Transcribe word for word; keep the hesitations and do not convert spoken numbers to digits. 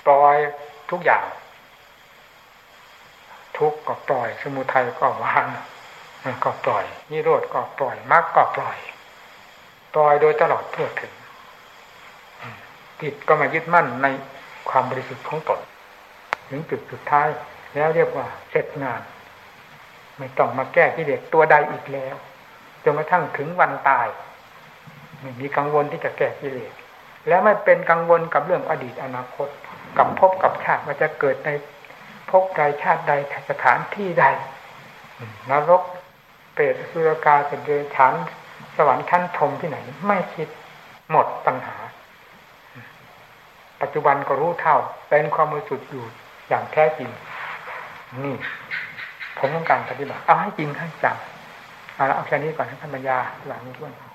ปล่อยทุกอย่างทุกข์ก็ปล่อยสมุทัยก็วางก็ปล่อยนิโรธก็ปล่อยมรรคก็ปล่อยปล่อยโดยตลอดทั่วถึงจิตก็มายึดมั่นในความบริสุทธิ์ของตนถึงจุดสุดท้ายแล้วเรียกว่าเสร็จงานไม่ต้องมาแก้กิเลสตัวใดอีกแล้วจนกระทั่งถึงวันตายไม่มีกังวลที่จะแก้กิเลสและไม่เป็นกังวลกับเรื่องอดีตอนาคตกับภพกับชาติว่าจะเกิดในภพใดชาติใดสถานที่ใดนรกเปรตอสุรกายสัตว์เดรัจฉานสวรรค์ชั้นพรหมที่ไหนไม่คิดหมดปัญหาปัจจุบันก็รู้เท่าเป็นความบริสุทธิ์อยู่อย่างแท้จริงนี่ผมต้องการปฏิบัติเอาให้จริงให้จังเอาละเอาแค่นี้ก่อนให้ท่านปัญญาหลังนี้ด้วย